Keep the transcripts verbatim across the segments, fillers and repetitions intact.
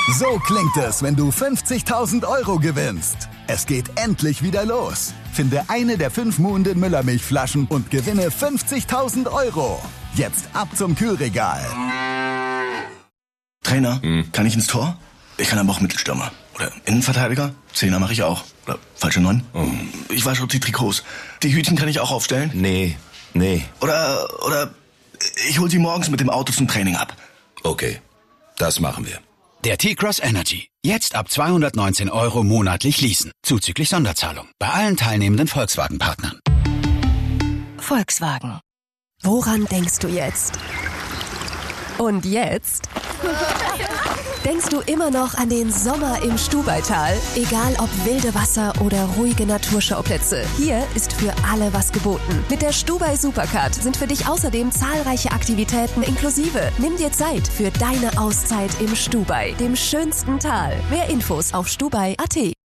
So klingt es, wenn du fünfzigtausend Euro gewinnst. Es geht endlich wieder los. Finde eine der fünf Muhnden Müllermilchflaschen und gewinne fünfzigtausend Euro. Jetzt ab zum Kühlregal. Trainer, hm. kann ich ins Tor? Ich kann aber auch Mittelstürmer. Oder Innenverteidiger? Zehner mache ich auch. Oder falsche Neun? Oh. Ich wasche die Trikots. Die Hütchen kann ich auch aufstellen? Nee, nee. Oder, oder ich hol sie morgens mit dem Auto zum Training ab. Okay, das machen wir. Der T-Cross Energy. Jetzt ab zweihundertneunzehn Euro monatlich leasen. Zuzüglich Sonderzahlung. Bei allen teilnehmenden Volkswagen-Partnern. Volkswagen. Woran denkst du jetzt? Und jetzt? Denkst du immer noch an den Sommer im Stubaital? Egal ob wilde Wasser oder ruhige Naturschauplätze, hier ist für alle was geboten. Mit der Stubai Supercard sind für dich außerdem zahlreiche Aktivitäten inklusive. Nimm dir Zeit für deine Auszeit im Stubai, dem schönsten Tal. Mehr Infos auf stubai punkt at.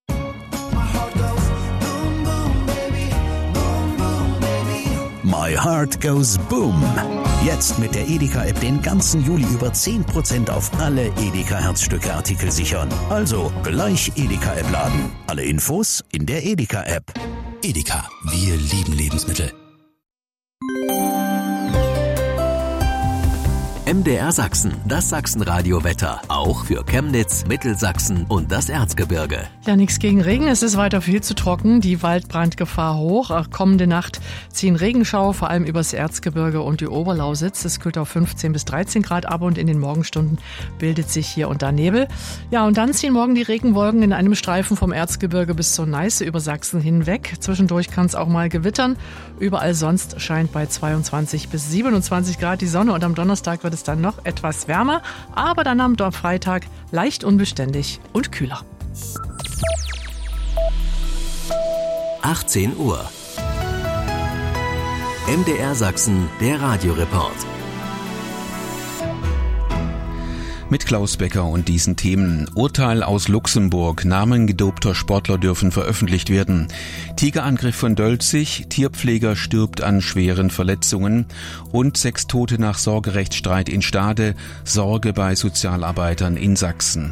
My Heart Goes Boom. Jetzt mit der Edeka-App den ganzen Juli über zehn Prozent auf alle Edeka-Herzstücke-Artikel sichern. Also gleich Edeka-App laden. Alle Infos in der Edeka-App. Edeka, wir lieben Lebensmittel. M D R Sachsen, das Sachsenradio-Wetter. Auch für Chemnitz, Mittelsachsen und das Erzgebirge. Ja, nichts gegen Regen. Es ist weiter viel zu trocken. Die Waldbrandgefahr hoch. Auch kommende Nacht ziehen Regenschauer vor allem übers Erzgebirge und die Oberlausitz. Es kühlt auf fünfzehn bis dreizehn Grad ab und in den Morgenstunden bildet sich hier und da Nebel. Ja, und dann ziehen morgen die Regenwolken in einem Streifen vom Erzgebirge bis zur Neiße über Sachsen hinweg. Zwischendurch kann es auch mal gewittern. Überall sonst scheint bei zweiundzwanzig bis siebenundzwanzig Grad die Sonne und am Donnerstag wird es dann noch etwas wärmer, aber dann am Freitag leicht unbeständig und kühler. achtzehn Uhr. M D R Sachsen, der Radioreport. Mit Klaus Becker und diesen Themen. Urteil aus Luxemburg. Namen gedopter Sportler dürfen veröffentlicht werden. Tigerangriff von Dölzig. Tierpfleger stirbt an schweren Verletzungen. Und sechs Tote nach Sorgerechtsstreit in Stade. Sorge bei Sozialarbeitern in Sachsen.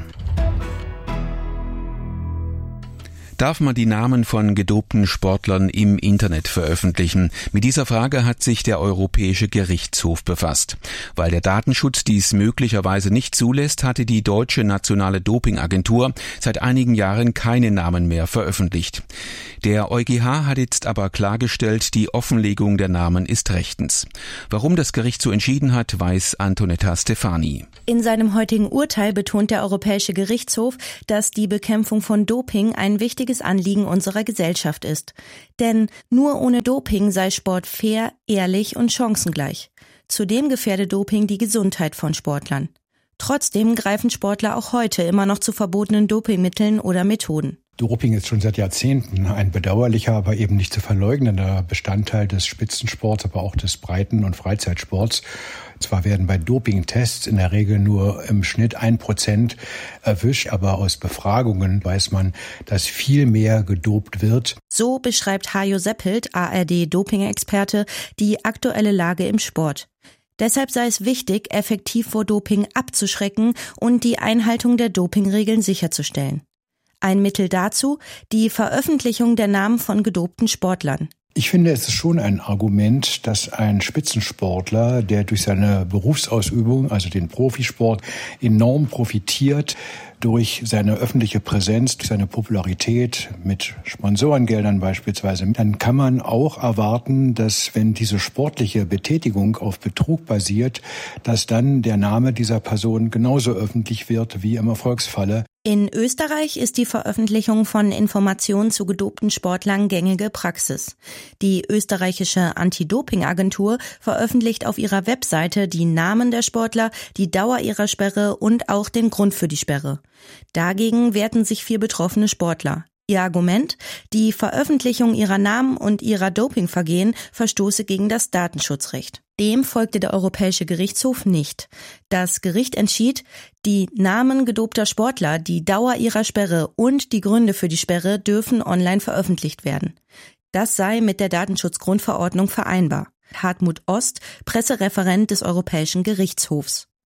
Darf man die Namen von gedopten Sportlern im Internet veröffentlichen? Mit dieser Frage hat sich der Europäische Gerichtshof befasst. Weil der Datenschutz dies möglicherweise nicht zulässt, hatte die deutsche nationale Dopingagentur seit einigen Jahren keine Namen mehr veröffentlicht. Der EuGH hat jetzt aber klargestellt, die Offenlegung der Namen ist rechtens. Warum das Gericht so entschieden hat, weiß Antonetta Stefani. In seinem heutigen Urteil betont der Europäische Gerichtshof, dass die Bekämpfung von Doping ein wichtiges Anliegen unserer Gesellschaft ist. Denn nur ohne Doping sei Sport fair, ehrlich und chancengleich. Zudem gefährde Doping die Gesundheit von Sportlern. Trotzdem greifen Sportler auch heute immer noch zu verbotenen Dopingmitteln oder Methoden. Doping ist schon seit Jahrzehnten ein bedauerlicher, aber eben nicht zu verleugnender Bestandteil des Spitzensports, aber auch des Breiten- und Freizeitsports. Zwar werden bei Dopingtests in der Regel nur im Schnitt ein Prozent erwischt, aber aus Befragungen weiß man, dass viel mehr gedopt wird. So beschreibt Hajo Seppelt, A R D-Doping-Experte, die aktuelle Lage im Sport. Deshalb sei es wichtig, effektiv vor Doping abzuschrecken und die Einhaltung der Dopingregeln sicherzustellen. Ein Mittel dazu, die Veröffentlichung der Namen von gedopten Sportlern. Ich finde, es ist schon ein Argument, dass ein Spitzensportler, der durch seine Berufsausübung, also den Profisport, enorm profitiert, durch seine öffentliche Präsenz, durch seine Popularität mit Sponsorengeldern beispielsweise, dann kann man auch erwarten, dass wenn diese sportliche Betätigung auf Betrug basiert, dass dann der Name dieser Person genauso öffentlich wird wie im Erfolgsfalle. In Österreich ist die Veröffentlichung von Informationen zu gedopten Sportlern gängige Praxis. Die österreichische Anti-Doping-Agentur veröffentlicht auf ihrer Webseite die Namen der Sportler, die Dauer ihrer Sperre und auch den Grund für die Sperre. Dagegen wehrten sich vier betroffene Sportler. Ihr Argument? Die Veröffentlichung ihrer Namen und ihrer Dopingvergehen verstoße gegen das Datenschutzrecht. Dem folgte der Europäische Gerichtshof nicht. Das Gericht entschied, die Namen gedopter Sportler, die Dauer ihrer Sperre und die Gründe für die Sperre dürfen online veröffentlicht werden. Das sei mit der Datenschutzgrundverordnung vereinbar. Hartmut Ost, Pressereferent des Europäischen Gerichtshofs.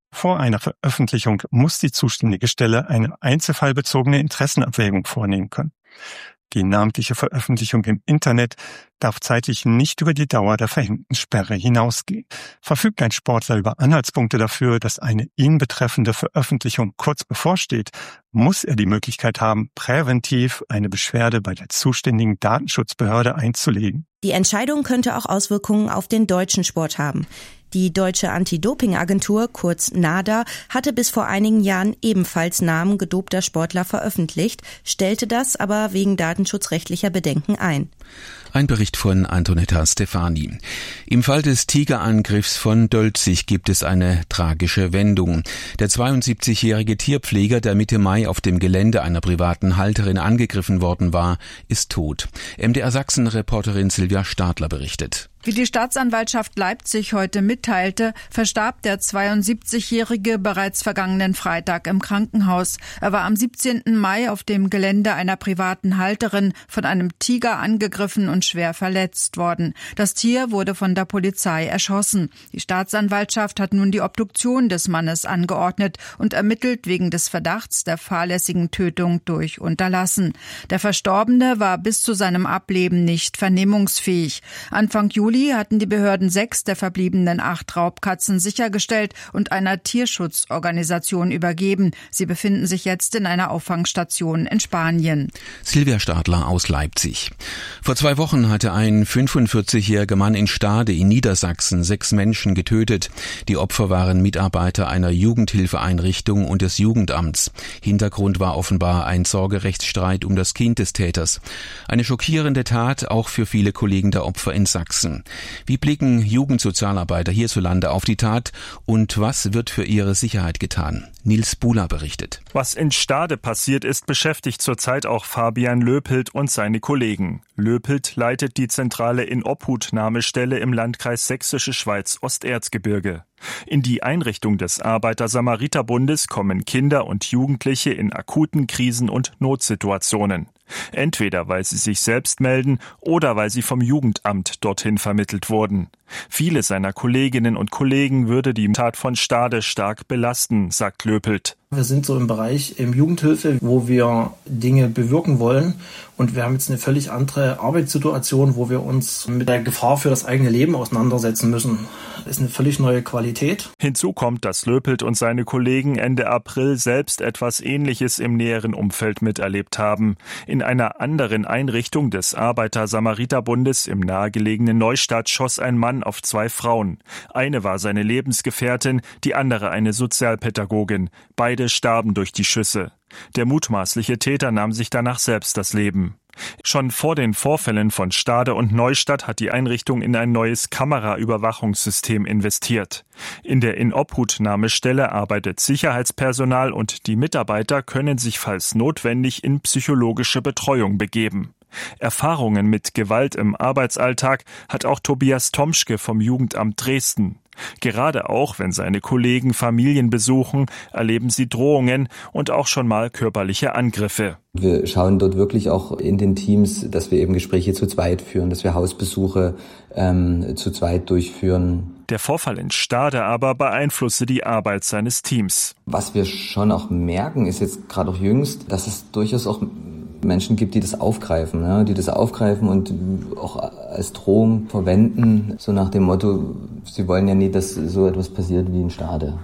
Vor einer Veröffentlichung muss die zuständige Stelle eine einzelfallbezogene Interessenabwägung vornehmen können. Die namentliche Veröffentlichung im Internet darf zeitlich nicht über die Dauer der verhängten Sperre hinausgehen. Verfügt ein Sportler über Anhaltspunkte dafür, dass eine ihn betreffende Veröffentlichung kurz bevorsteht, muss er die Möglichkeit haben, präventiv eine Beschwerde bei der zuständigen Datenschutzbehörde einzulegen. Die Entscheidung könnte auch Auswirkungen auf den deutschen Sport haben. Die deutsche Anti-Doping-Agentur, kurz NADA, hatte bis vor einigen Jahren ebenfalls Namen gedopter Sportler veröffentlicht, stellte das aber wegen datenschutzrechtlicher Bedenken ein. Ein Bericht von Antonetta Stefani. Im Fall des Tigerangriffs von Dölzig gibt es eine tragische Wendung. Der zweiundsiebzigjährige Tierpfleger, der Mitte Mai auf dem Gelände einer privaten Halterin angegriffen worden war, ist tot. M D R Sachsen-Reporterin Silvia Stadler berichtet. Wie die Staatsanwaltschaft Leipzig heute mitteilte, verstarb der zweiundsiebzigjährige bereits vergangenen Freitag im Krankenhaus. Er war am siebzehnten Mai auf dem Gelände einer privaten Halterin von einem Tiger angegriffen und schwer verletzt worden. Das Tier wurde von der Polizei erschossen. Die Staatsanwaltschaft hat nun die Obduktion des Mannes angeordnet und ermittelt wegen des Verdachts der fahrlässigen Tötung durch Unterlassen. Der Verstorbene war bis zu seinem Ableben nicht vernehmungsfähig. Anfang Juli hatten die Behörden sechs der verbliebenen acht Raubkatzen sichergestellt und einer Tierschutzorganisation übergeben. Sie befinden sich jetzt in einer Auffangstation in Spanien. Silvia Stadler aus Leipzig. Vor zwei Wochen hatte ein fünfundvierzigjähriger Mann in Stade in Niedersachsen sechs Menschen getötet. Die Opfer waren Mitarbeiter einer Jugendhilfeeinrichtung und des Jugendamts. Hintergrund war offenbar ein Sorgerechtsstreit um das Kind des Täters. Eine schockierende Tat auch für viele Kollegen der Opfer in Sachsen. Wie blicken Jugendsozialarbeiter hierzulande auf die Tat und was wird für ihre Sicherheit getan? Nils Buhler berichtet. Was in Stade passiert ist, beschäftigt zurzeit auch Fabian Löpelt und seine Kollegen. Löpelt leitet die zentrale Inobhutnahmestelle im Landkreis Sächsische Schweiz-Osterzgebirge. In die Einrichtung des Arbeiter-Samariter-Bundes kommen Kinder und Jugendliche in akuten Krisen und Notsituationen. Entweder weil sie sich selbst melden oder weil sie vom Jugendamt dorthin vermittelt wurden. Viele seiner Kolleginnen und Kollegen würde die Tat von Stade stark belasten, sagt Löpelt. Wir sind so im Bereich im Jugendhilfe, wo wir Dinge bewirken wollen. Und wir haben jetzt eine völlig andere Arbeitssituation, wo wir uns mit der Gefahr für das eigene Leben auseinandersetzen müssen. Das ist eine völlig neue Qualität. Hinzu kommt, dass Löpelt und seine Kollegen Ende April selbst etwas Ähnliches im näheren Umfeld miterlebt haben. In einer anderen Einrichtung des Arbeiter-Samariter-Bundes im nahegelegenen Neustadt schoss ein Mann auf zwei Frauen. Eine war seine Lebensgefährtin, die andere eine Sozialpädagogin. Beide starben durch die Schüsse. Der mutmaßliche Täter nahm sich danach selbst das Leben. Schon vor den Vorfällen von Stade und Neustadt hat die Einrichtung in ein neues Kameraüberwachungssystem investiert. In der Inobhutnahmestelle arbeitet Sicherheitspersonal und die Mitarbeiter können sich falls notwendig in psychologische Betreuung begeben. Erfahrungen mit Gewalt im Arbeitsalltag hat auch Tobias Tomschke vom Jugendamt Dresden. Gerade auch, wenn seine Kollegen Familien besuchen, erleben sie Drohungen und auch schon mal körperliche Angriffe. Wir schauen dort wirklich auch in den Teams, dass wir eben Gespräche zu zweit führen, dass wir Hausbesuche ähm, zu zweit durchführen. Der Vorfall in Stade aber beeinflusse die Arbeit seines Teams. Was wir schon auch merken, ist jetzt gerade auch jüngst, dass es durchaus auch Menschen gibt, die das aufgreifen, ja, die das aufgreifen und auch als Drohung verwenden, so nach dem Motto, sie wollen ja nie, dass so etwas passiert wie in Stade.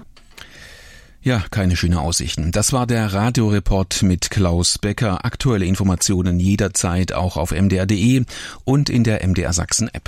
Ja, keine schönen Aussichten. Das war der Radioreport mit Klaus Becker. Aktuelle Informationen jederzeit auch auf m d r punkt d e und in der M D R Sachsen App.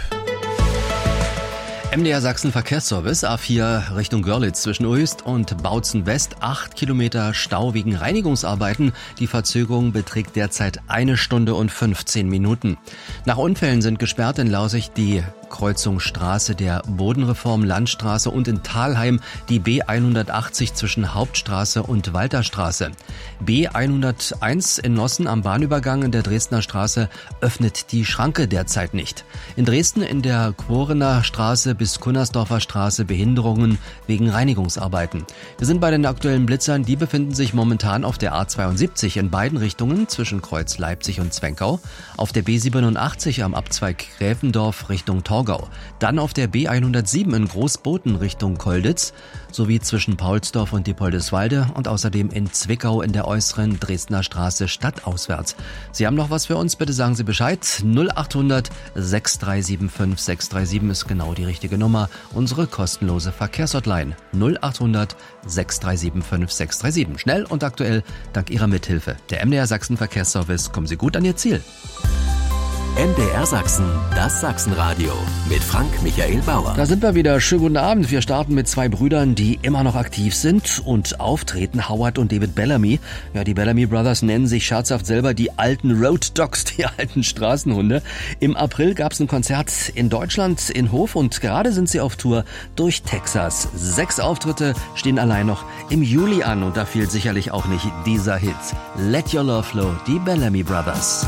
M D R Sachsen Verkehrsservice, A vier Richtung Görlitz zwischen Oest und Bautzen West, acht Kilometer Stau wegen Reinigungsarbeiten. Die Verzögerung beträgt derzeit eine Stunde und fünfzehn Minuten. Nach Unfällen sind gesperrt in Lausicht die Kreuzung Straße der Bodenreform Landstraße und in Thalheim die B hundertachtzig zwischen Hauptstraße und Walterstraße. B hunderteins in Nossen am Bahnübergang in der Dresdner Straße öffnet die Schranke derzeit nicht. In Dresden in der Quorener Straße bis Kunnersdorfer Straße Behinderungen wegen Reinigungsarbeiten. Wir sind bei den aktuellen Blitzern, die befinden sich momentan auf der A zweiundsiebzig in beiden Richtungen zwischen Kreuz Leipzig und Zwenkau, auf der B siebenundachtzig am Abzweig Gräfendorf Richtung Torgau Thurgau. Dann auf der B hundertsieben in Großboten Richtung Kolditz, sowie zwischen Paulsdorf und Diepoldeswalde und außerdem in Zwickau in der äußeren Dresdner Straße stadtauswärts. Sie haben noch was für uns? Bitte sagen Sie Bescheid. null achthundert sechs drei sieben fünf sechs drei sieben ist genau die richtige Nummer. Unsere kostenlose Verkehrshotline null achthundert sechs drei sieben fünf sechs drei sieben. Schnell und aktuell dank Ihrer Mithilfe. Der M D R Sachsen Verkehrsservice. Kommen Sie gut an Ihr Ziel. M D R Sachsen, das Sachsenradio mit Frank Michael Bauer. Da sind wir wieder. Schönen guten Abend. Wir starten mit zwei Brüdern, die immer noch aktiv sind und auftreten. Howard und David Bellamy. Ja, die Bellamy Brothers nennen sich scherzhaft selber die alten Road Dogs, die alten Straßenhunde. Im April gab es ein Konzert in Deutschland, in Hof, und gerade sind sie auf Tour durch Texas. Sechs Auftritte stehen allein noch im Juli an und da fehlt sicherlich auch nicht dieser Hit. Let Your Love Flow, die Bellamy Brothers.